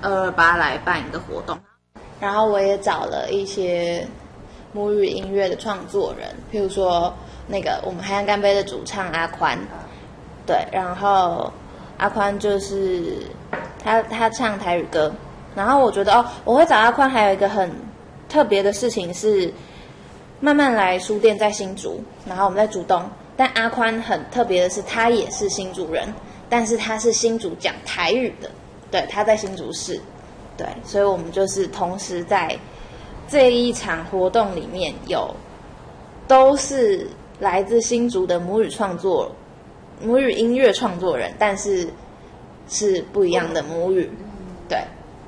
228来办一个活动。然后我也找了一些母语音乐的创作人，譬如说那个我们海岸干杯的主唱阿宽，对，然后阿宽就是他唱台语歌，然后我觉得我会找阿宽还有一个很特别的事情是，慢慢来书店在新竹，然后我们在竹东，但阿宽很特别的是他也是新竹人，但是他是新竹讲台语的，对，他在新竹市，对，所以我们就是同时在这一场活动里面都是来自新竹的母语音乐创作人，但是是不一样的母语，对。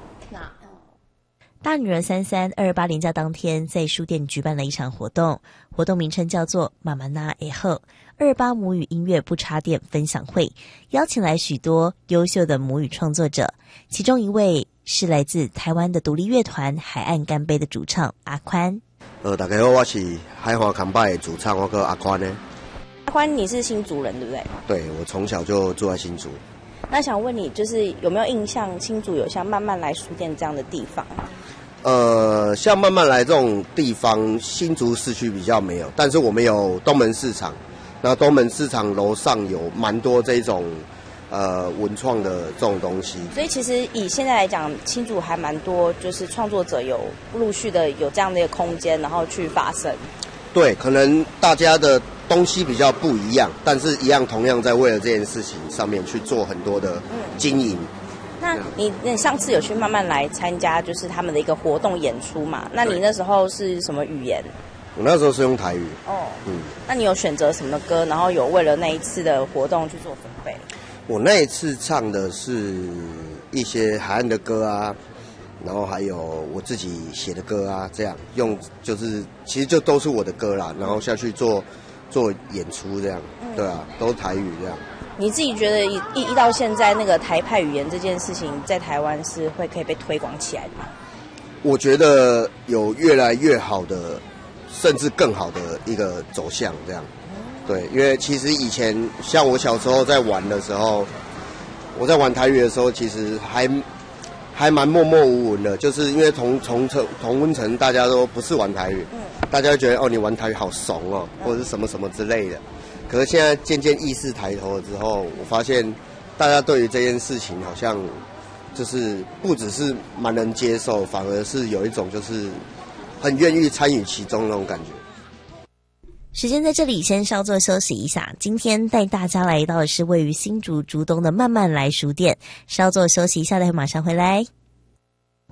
大女儿33 228连假当天，在书店举办了一场活动，活动名称叫做妈妈那诶后228母语音乐不插电分享会，邀请来许多优秀的母语创作者，其中一位是来自台湾的独立乐团海岸干杯的主唱阿宽。 大家好，我是海华康拜的主唱，我叫阿宽呢。 阿宽，你是新竹人对不对？ 对，我从小就住在新竹。 那想问你，就是有没有印象新竹有像慢慢来书店这样的地方？ 像慢慢来这种地方，新竹市区比较没有，但是我们有东门市场，那东门市场楼上有蛮多这种文创的这种东西。 所以其实以现在来讲，新竹还蛮多，就是创作者有陆续的有这样的一个空间，然后去发声。对， 可能大家的东西比较不一样，但是一样同样在为了这件事情上面去做很多的经营。 那你上次有去慢慢来参加，就是他们的一个活动演出嘛？那你那时候是什么语言？ 我那时候是用台语。 那你有选择什么歌？然后有为了那一次的活动去做准备？ 我那一次唱的是一些海岸的歌啊，然后还有我自己写的歌啊，这样用就是其实就都是我的歌啦，然后下去做演出这样，对啊，都是台语这样。 你自己觉得一到现在那个台派语言这件事情在台湾是会可以被推广起来的吗？ 我觉得有越来越好的，甚至更好的一个走向这样。对，因为其实以前像我小时候在玩的时候，我在玩台语的时候，其实还蛮默默无闻的，就是因为同温层大家都不是玩台语，大家觉得你玩台语好怂哦，或者是什么什么之类的。可是现在渐渐意识抬头了之后，我发现大家对于这件事情好像就是不只是蛮能接受，反而是有一种就是很愿意参与其中那种感觉。 时间在这里先稍作休息一下，今天带大家来到的是位于新竹竹东的慢慢来书店，稍作休息一下，待会马上回来。